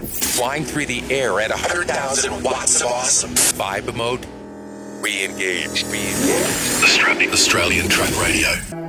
Flying through the air at 100,000 watts of awesome. Vibe mode. Re-engage. Australian Truck Radio.